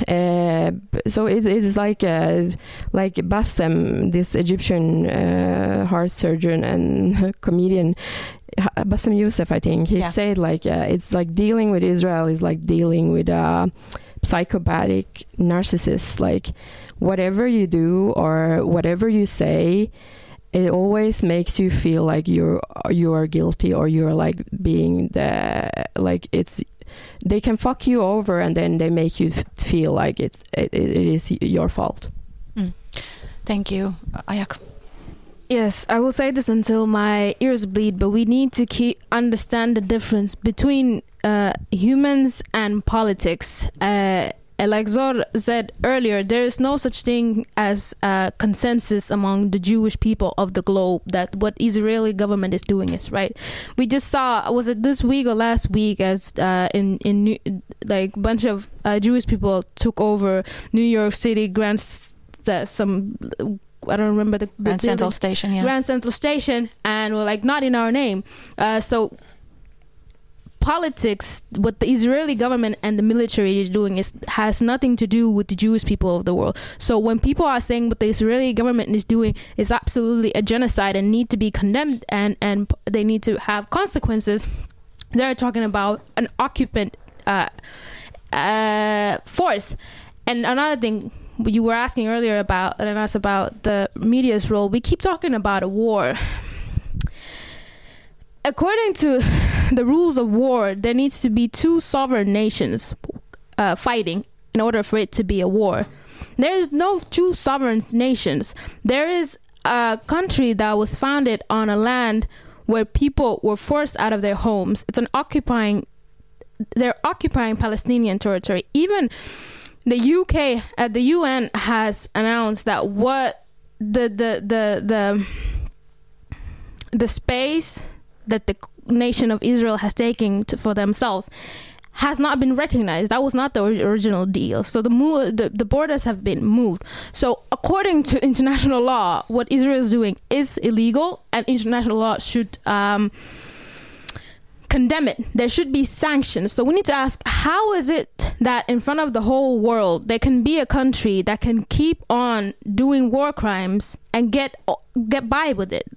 So it is like Bassem, this Egyptian heart surgeon and comedian, Bassem Youssef, I think, he said like it's like dealing with Israel is like dealing with a psychopathic narcissist. Like whatever you do or whatever you say, it always makes you feel like you are guilty, or you're like being they can fuck you over, and then they make you feel like it is your fault. Thank you, Ayak. Yes, I will say this until my ears bleed, but we need to understand the difference between humans and politics. Like Zor said earlier, there is no such thing as consensus among the Jewish people of the globe that what Israeli government is doing is right. We just saw, was it this week or last week, as in like bunch of Jewish people took over New York City Grand Central Station, Grand Central Station, and were like, not in our name. So politics, what the Israeli government and the military is doing has nothing to do with the Jewish people of the world. So when people are saying what the Israeli government is doing is absolutely a genocide and need to be condemned and they need to have consequences, they're talking about an occupant force. And another thing you were asking earlier about, and that's about the media's role, we keep talking about a war. According to the rules of war, there needs to be two sovereign nations fighting in order for it to be a war. There is no two sovereign nations. There is a country that was founded on a land where people were forced out of their homes. They're occupying Palestinian territory. Even the UK at the UN has announced that what the space that the nation of Israel has taken for themselves has not been recognized. That was not the original deal. So the borders have been moved. So according to international law, what Israel is doing is illegal, and international law should condemn it. There should be sanctions. So we need to ask, how is it that in front of the whole world there can be a country that can keep on doing war crimes and get by with it?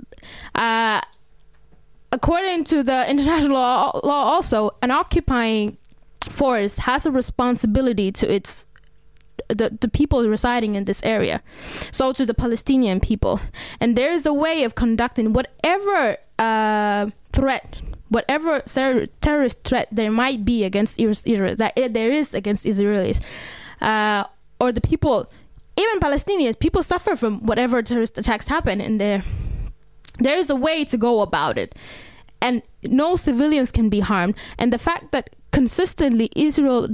According to the international law also, an occupying force has a responsibility to the people residing in this area, so to the Palestinian people. And there is a way of conducting whatever threat, whatever terrorist threat there might be against Israel, there is against Israelis, or the people, even Palestinians. People suffer from whatever terrorist attacks happen in there. There is a way to go about it, and no civilians can be harmed. And the fact that consistently Israel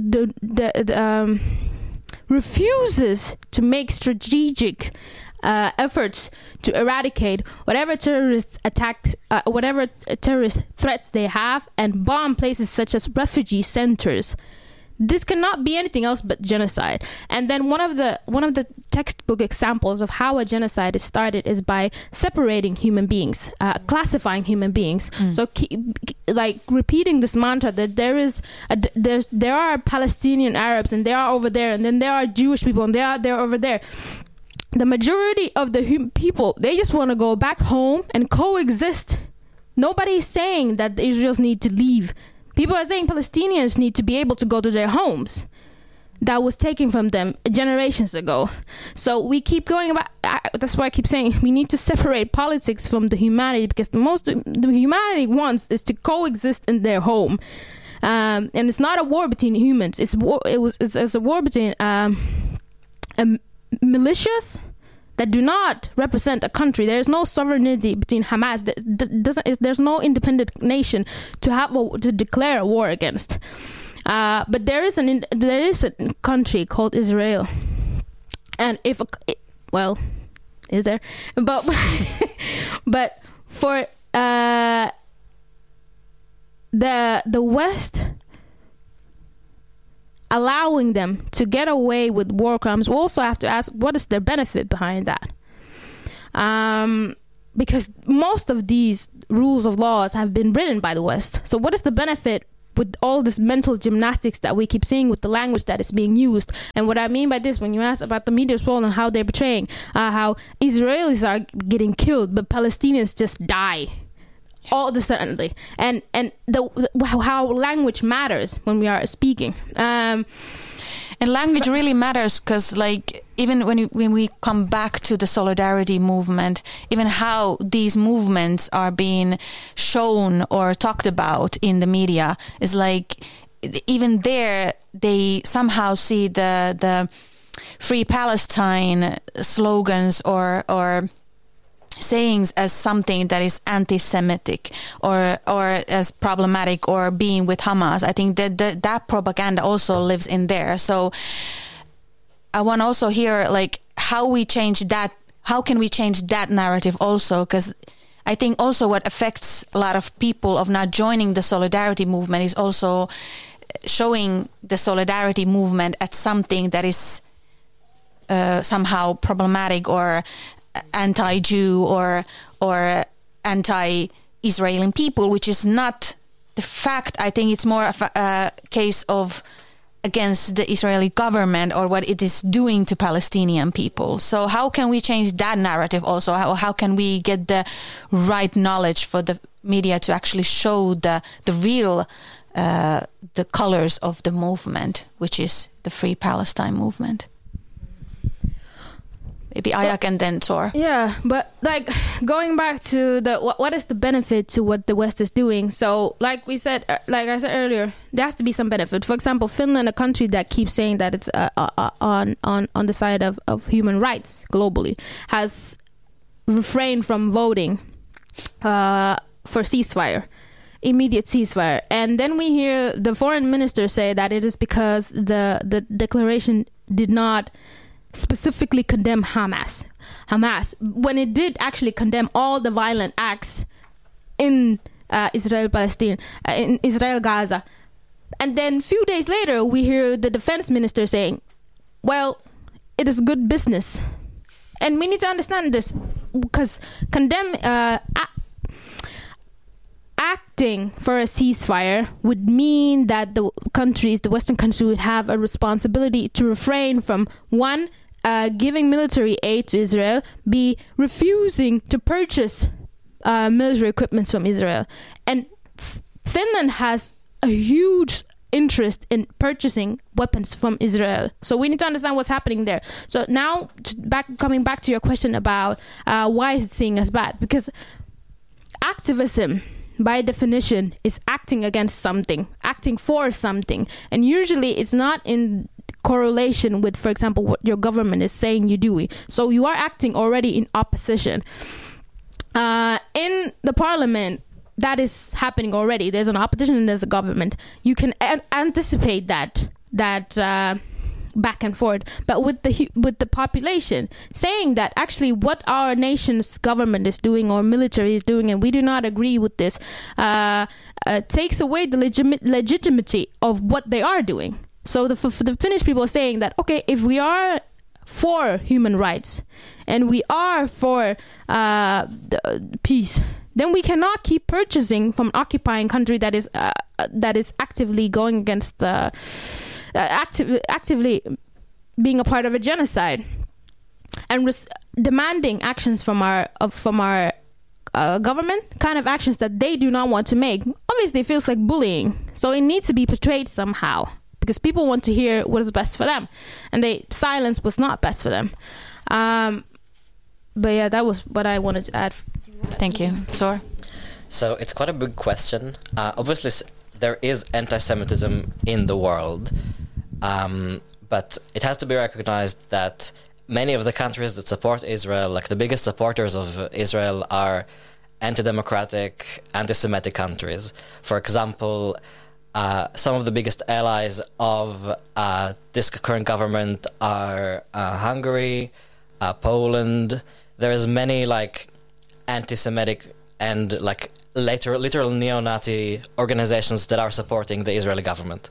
refuses to make strategic efforts to eradicate whatever terrorist attacks, whatever terrorist threats they have, and bomb places such as refugee centers. This cannot be anything else but genocide. And then one of the textbook examples of how a genocide is started is by separating human beings, classifying human beings. So like repeating this mantra that there are Palestinian Arabs, and they are over there, and then there are Jewish people, and they're over there. The majority of the people, they just want to go back home and coexist. Nobody's saying that the Israelis need to leave. People are saying Palestinians need to be able to go to their homes that was taken from them generations ago. So we keep going about, that's why I keep saying we need to separate politics from the humanity, because the humanity wants is to coexist in their home. And it's not a war between humans. It's a war between militias that do not represent a country. There is no sovereignty between Hamas. There's no independent nation to declare a war against. But there is a country called Israel, and is there? But for the West allowing them to get away with war crimes, we also have to ask, what is their benefit behind that? Because most of these rules of laws have been written by the West. So what is the benefit with all this mental gymnastics that we keep seeing with the language that is being used. And what I mean by this, when you ask about the media's role and how they're portraying how Israelis are getting killed, but Palestinians just die all of a sudden, and how language matters when we are speaking. And language really matters, because like even when we come back to the solidarity movement, even how these movements are being shown or talked about in the media is like, even there they somehow see the Free Palestine slogans or sayings as something that is anti-Semitic or as problematic, or being with Hamas. I think that propaganda also lives in there. So I want to also hear like how we change that. How can we change that narrative also? Because I think also what affects a lot of people of not joining the solidarity movement is also showing the solidarity movement as something that is somehow problematic or anti-Jew or anti-Israeli people, which is not the fact. I think it's more of a case of against the Israeli government or what it is doing to Palestinian people. So how can we change that narrative also? How can we get the right knowledge for the media to actually show the real the colors of the movement, which is the Free Palestine movement? Maybe Ayak and then Tor. Yeah, but like going back to the what is the benefit to what the West is doing? So like I said earlier, there has to be some benefit. For example, Finland, a country that keeps saying that it's on the side of human rights globally, has refrained from voting for ceasefire, immediate ceasefire. And then we hear the foreign minister say that it is because the declaration did not specifically condemn Hamas, when it did actually condemn all the violent acts in Israel-Palestine, in Israel-Gaza. And then a few days later, we hear the defense minister saying, well, it is good business. And we need to understand this, because acting for a ceasefire would mean that the Western countries would have a responsibility to refrain from, one, giving military aid to Israel, be refusing to purchase military equipment from Israel. And Finland has a huge interest in purchasing weapons from Israel. So we need to understand what's happening there. So now, coming back to your question about why is it seen as bad? Because activism, by definition, is acting against something, acting for something. And usually it's not in correlation with, for example, what your government is saying you're doing. So you are acting already in opposition. In the parliament, that is happening already. There's an opposition and there's a government. You can anticipate that back and forth. But with the population saying that actually what our nation's government is doing or military is doing, and we do not agree with this, takes away the legitimacy of what they are doing. So the Finnish people are saying that, okay, if we are for human rights and we are for the peace, then we cannot keep purchasing from an occupying country that is actively going against the actively being a part of a genocide, and demanding actions from our government, kind of actions that they do not want to make. Obviously, it feels like bullying, so it needs to be portrayed somehow, because people want to hear what is best for them, and silence was not best for them. But yeah, that was what I wanted to add. Thank you. Tor? So it's quite a big question. Obviously, there is anti-Semitism in the world, but it has to be recognized that many of the countries that support Israel, like the biggest supporters of Israel, are anti-democratic, anti-Semitic countries. For example, some of the biggest allies of this current government are Hungary, Poland. There's many like anti-Semitic and like literal neo-Nazi organizations that are supporting the Israeli government.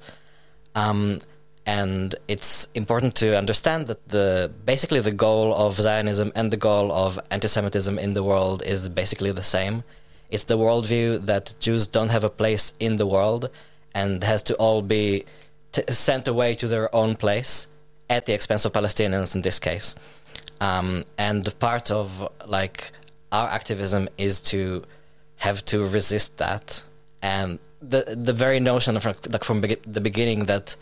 And it's important to understand that basically the goal of Zionism and the goal of anti-Semitism in the world is basically the same. It's the worldview that Jews don't have a place in the world, and has to all be sent away to their own place at the expense of Palestinians in this case. And part of like our activism is to have to resist that, and the very notion of like from the beginning that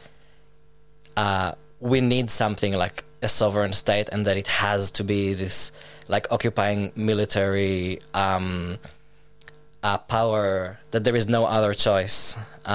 we need something like a sovereign state, and that it has to be this like occupying military power, that there is no other choice.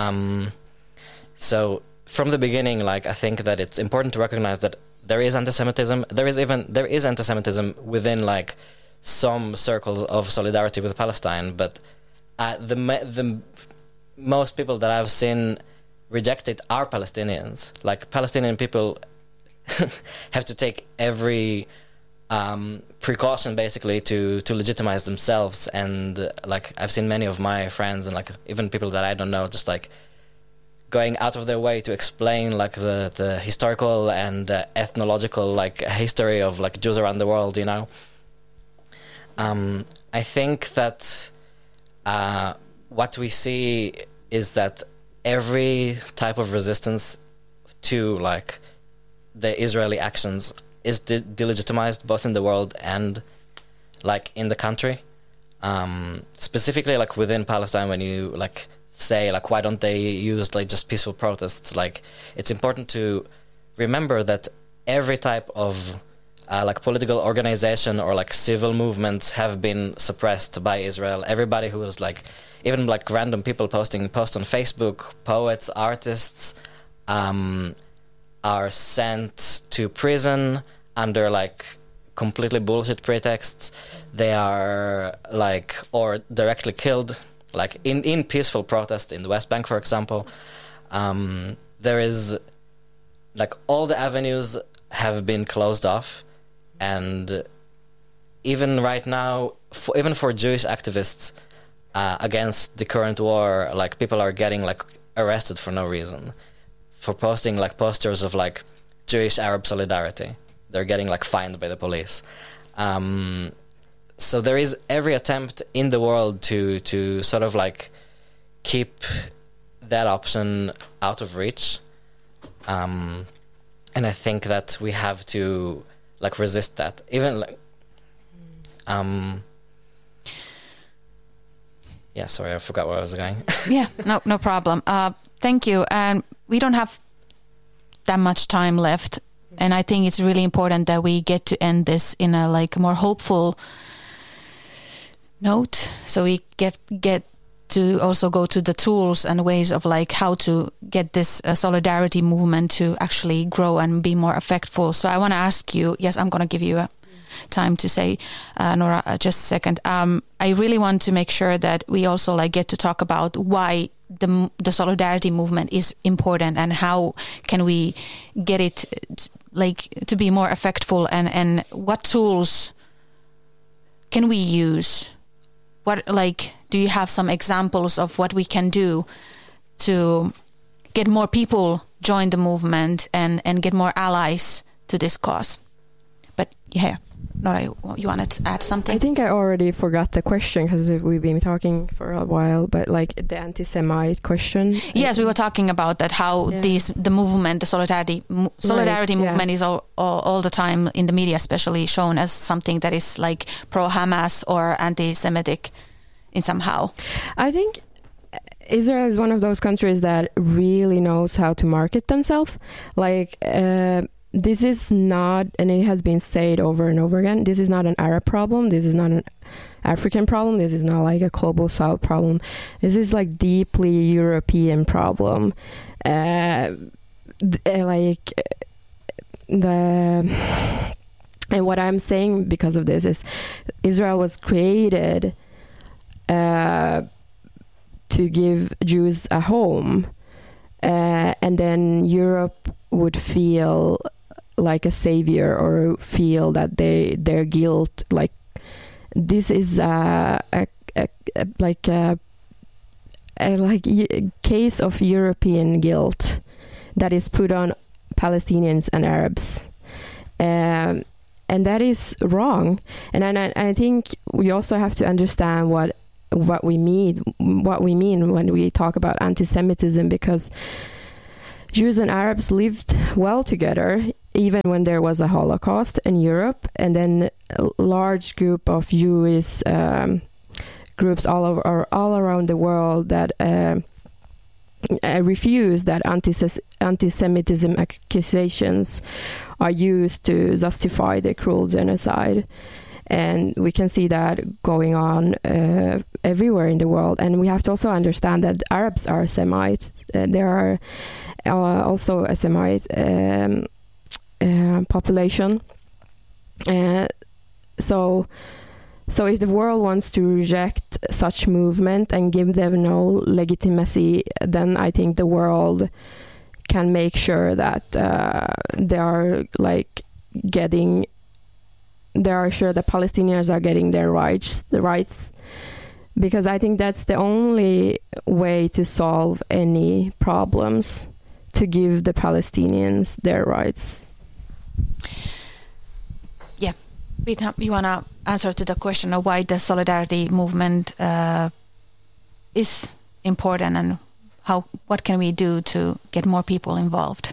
So from the beginning, like I think that it's important to recognize that there is anti-Semitism. There is anti-Semitism within like some circles of solidarity with Palestine, but the most people that I've seen reject it are Palestinians. Like Palestinian people have to take every precaution basically to legitimize themselves, and like I've seen many of my friends and like even people that I don't know just like going out of their way to explain like the historical and ethnological like history of like Jews around the world, you know. I think that what we see is that every type of resistance to like the Israeli actions is delegitimized both in the world and like in the country. Specifically like within Palestine, when you like say like why don't they use like just peaceful protests, like it's important to remember that every type of like political organization or like civil movements have been suppressed by Israel. Everybody who was like, even like random people posting posts on Facebook, poets, artists, are sent to prison under like completely bullshit pretexts. They are like, or directly killed, like in peaceful protest in the West Bank, for example. There is like all the avenues have been closed off, and even right now, even for Jewish activists against the current war, like people are getting like arrested for no reason for posting like posters of like Jewish Arab solidarity. They're getting like fined by the police. So there is every attempt in the world to sort of like keep that option out of reach. And I think that we have to like resist that. Even like yeah, sorry, I forgot where I was going. Yeah, no problem. Thank you. And we don't have that much time left, and I think it's really important that we get to end this in a like more hopeful note, so we get to also go to the tools and ways of like how to get this solidarity movement to actually grow and be more effective. So I want to ask you, yes, I'm going to give you a time to say, Nora, just a second. I really want to make sure that we also like get to talk about why the solidarity movement is important, and how can we get it like to be more effective, and what tools can we use? What, like, do you have some examples of what we can do to get more people join the movement and get more allies to this cause? But yeah, Nora, you wanted to add something? I think I already forgot the question because we've been talking for a while, but like the anti-Semite question. Yes, we were talking about that, how the movement, the solidarity movement is all the time in the media, especially shown as something that is like pro-Hamas or anti-Semitic in somehow. I think Israel is one of those countries that really knows how to market themselves. Like, this is not, and it has been said over and over again, this is not an Arab problem, this is not an African problem, this is not like a global South problem. This is like deeply European problem. And what I'm saying because of this is Israel was created to give Jews a home, and then Europe would feel like a savior, or feel that their guilt, like this is a case of European guilt that is put on Palestinians and Arabs, and that is wrong. And I think we also have to understand what what we mean when we talk about anti-Semitism, because Jews and Arabs lived well together even when there was a Holocaust in Europe, and then a large group of Jewish groups all around the world that refuse that anti-Semitism accusations are used to justify the cruel genocide. And we can see that going on everywhere in the world. And we have to also understand that Arabs are Semites. There are also a Semite population. So if the world wants to reject such movement and give them no legitimacy, then I think the world can make sure that they are sure the Palestinians are getting their rights, because I think that's the only way to solve any problems, to give the Palestinians their rights. Yeah, you want to answer to the question of why the solidarity movement is important, and what can we do to get more people involved?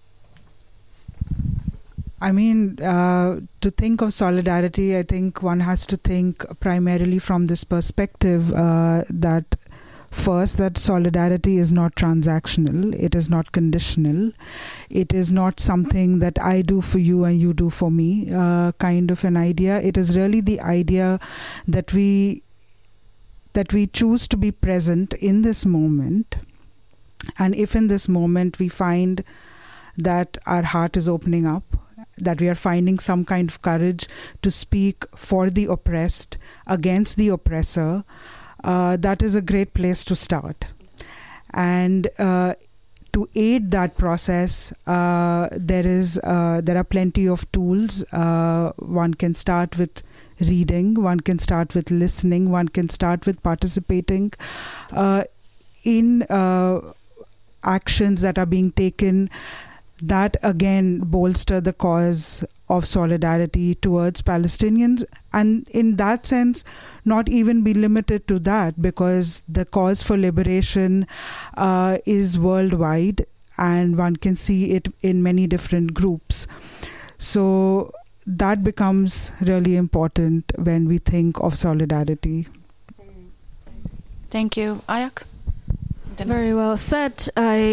I mean, to think of solidarity, I think one has to think primarily from this perspective that first, that solidarity is not transactional, it is not conditional, it is not something that I do for you and you do for me kind of an idea. It is really the idea that we choose to be present in this moment, and if in this moment we find that our heart is opening up, that we are finding some kind of courage to speak for the oppressed, against the oppressor, that is a great place to start. And to aid that process, there are plenty of tools. One can start with reading, one can start with listening, one can start with participating in actions that are being taken that again bolster the cause of solidarity towards Palestinians, and in that sense not even be limited to that, because the cause for liberation is worldwide and one can see it in many different groups. So that becomes really important when we think of solidarity. Thank you. Ayak? Very well said.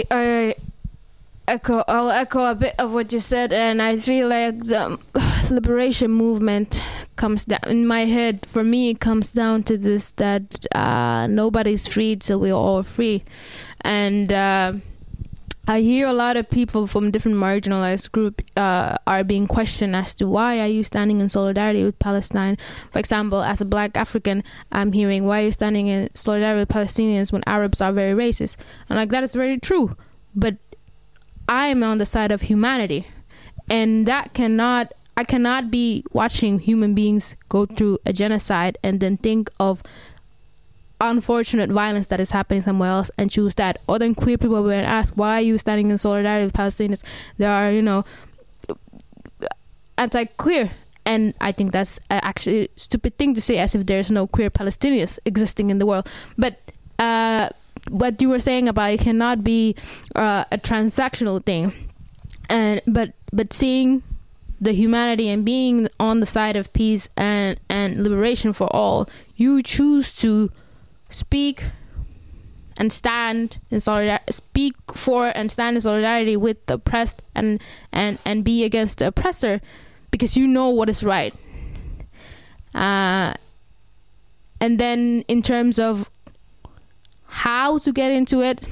I'll echo a bit of what you said, and I feel like the liberation movement comes down, in my head, for me, it comes down to this, that nobody's free till we're all free. And I hear a lot of people from different marginalized groups are being questioned as to why are you standing in solidarity with Palestine. For example, as a Black African, I'm hearing, why are you standing in solidarity with Palestinians when Arabs are very racist? And like, that is very true. But I'm on the side of humanity, and I cannot be watching human beings go through a genocide and then think of unfortunate violence that is happening somewhere else and choose that. Or then queer people will ask, why are you standing in solidarity with Palestinians? They are, anti-queer. And I think that's actually a stupid thing to say, as if there's no queer Palestinians existing in the world. But what you were saying about it cannot be a transactional thing, but seeing the humanity and being on the side of peace and liberation for all, you choose to speak and stand in solidarity, speak for and stand in solidarity with the oppressed and be against the oppressor, because you know what is right. And then in terms of how to get into it,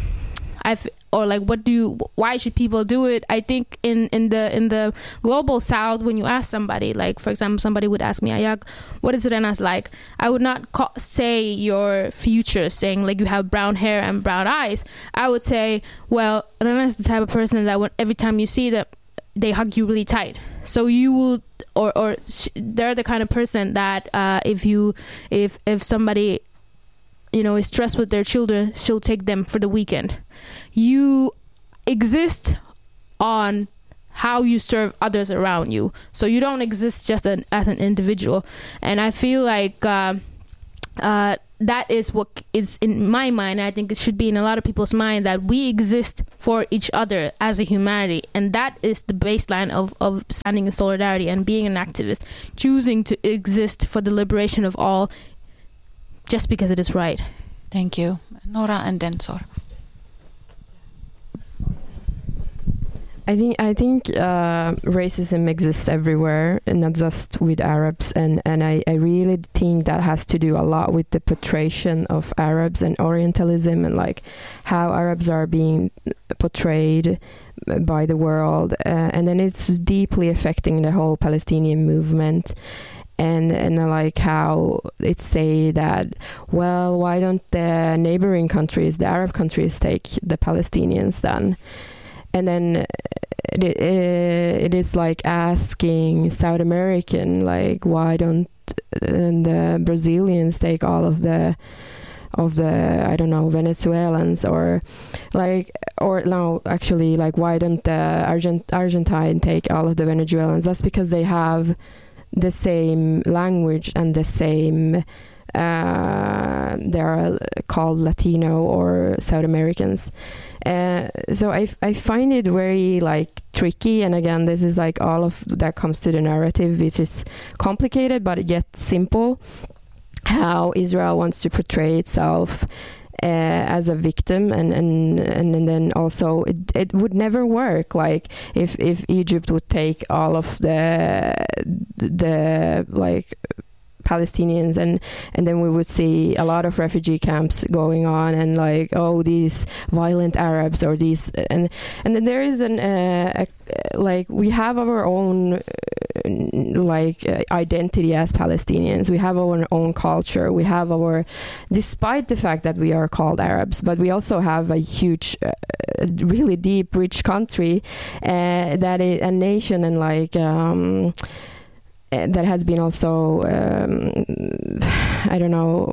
why should people do it? I think in the global south, when you ask somebody, like for example, somebody would ask me, Ayak, what is Renas like? I would not say your features, saying like you have brown hair and brown eyes. I would say, well, Renas is the type of person that every time you see them, they hug you really tight. So you will, or they're the kind of person that if somebody is stressed with their children, she'll take them for the weekend. You exist on how you serve others around you. So you don't exist just as an individual. And I feel like that is what is in my mind. I think it should be in a lot of people's mind, that we exist for each other as a humanity, and that is the baseline of standing in solidarity and being an activist, choosing to exist for the liberation of all, just because it is right. Thank you. Nora and then Zor. I think racism exists everywhere, and not just with Arabs, and I really think that has to do a lot with the portrayal of Arabs and Orientalism, and like how Arabs are being portrayed by the world, and then it's deeply affecting the whole Palestinian movement. And like how it's say that, well, why don't the neighboring countries, the Arab countries, take the Palestinians then? And then it is like asking South American, like, why don't the Brazilians take all of the I don't know, Venezuelans, or no, actually, like, why don't the Argentine take all of the Venezuelans? That's because they have the same language and the same they are called Latino or South Americans. So I find it very like tricky, and again, this is like all of that comes to the narrative, which is complicated but yet simple, how Israel wants to portray itself as a victim, and then also it would never work. Like if Egypt would take all of the like Palestinians, and then we would see a lot of refugee camps going on, and like, oh, these violent Arabs, or these, and then there is like, we have our own like identity as Palestinians. We have our own culture. We have our, despite the fact that we are called Arabs, but we also have a huge, really deep, rich country that is a nation, and like that has been also I don't know,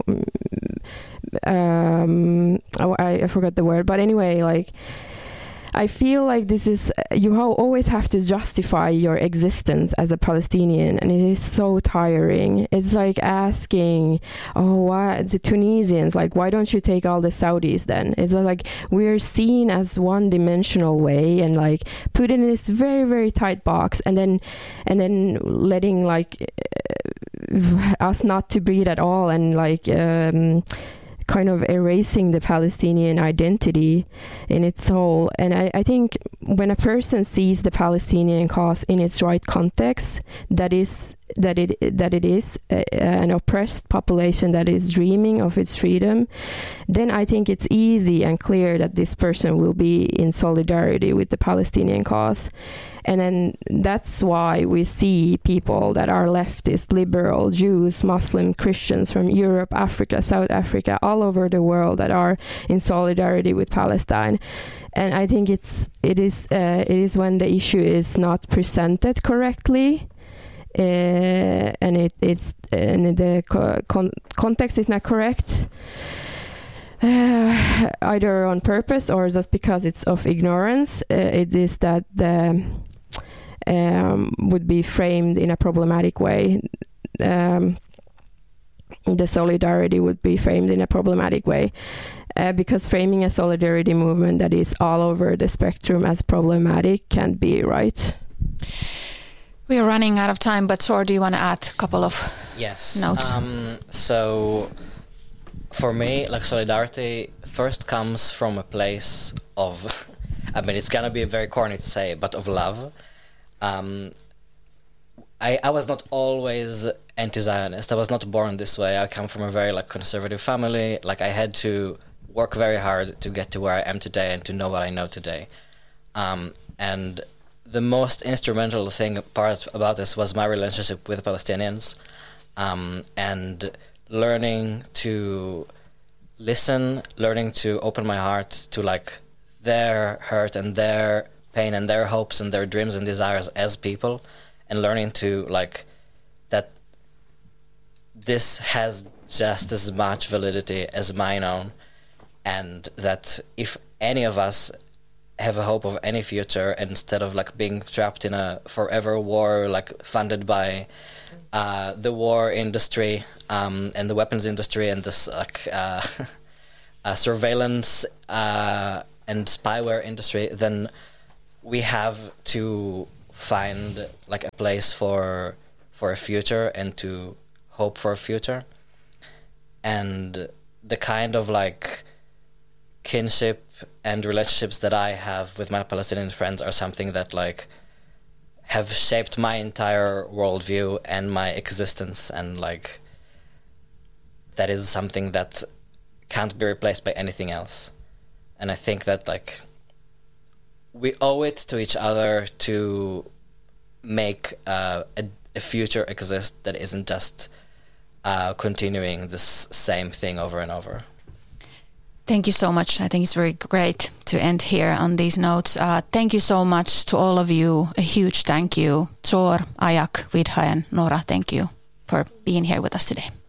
I forgot the word, but anyway, like, I feel like this is, you always have to justify your existence as a Palestinian, and it is so tiring. It's like asking, oh, why the Tunisians, like, why don't you take all the Saudis then? It's like we're seen as one-dimensional way, and like put in this very, very tight box, and then letting like us not to breathe at all, and like kind of erasing the Palestinian identity in its whole. And I think when a person sees the Palestinian cause in its right context, that it is an oppressed population that is dreaming of its freedom, then I think it's easy and clear that this person will be in solidarity with the Palestinian cause. And then that's why we see people that are leftist, liberal, Jews, Muslim, Christians from Europe, Africa, South Africa, all over the world that are in solidarity with Palestine. And I think it is when the issue is not presented correctly, and the context is not correct, either on purpose or just because it's of ignorance. It is that the would be framed in a problematic way. The solidarity would be framed in a problematic way, because framing a solidarity movement that is all over the spectrum as problematic can't be right. We are running out of time, but Zor, do you want to add a couple of notes? So for me, like, solidarity first comes from a place of, I mean, it's gonna be very corny to say, but of love. I was not always anti-Zionist. I was not born this way. I come from a very like conservative family. Like, I had to work very hard to get to where I am today and to know what I know today. And the most instrumental part about this was my relationship with Palestinians, and learning to listen, learning to open my heart to like their hurt and their pain and their hopes and their dreams and desires as people, and learning to like that this has just as much validity as mine own, and that if any of us have a hope of any future, instead of like being trapped in a forever war, like funded by the war industry and the weapons industry and this like surveillance and spyware industry, then we have to find like a place for a future and to hope for a future. And the kind of like kinship and relationships that I have with my Palestinian friends are something that like have shaped my entire worldview and my existence, and like that is something that can't be replaced by anything else. And I think that like we owe it to each other to make a future exist that isn't just continuing this same thing over and over. Thank you so much. I think it's very great to end here on these notes. Thank you so much to all of you. A huge thank you. Dror, Ayak, Vidha and Nora, thank you for being here with us today.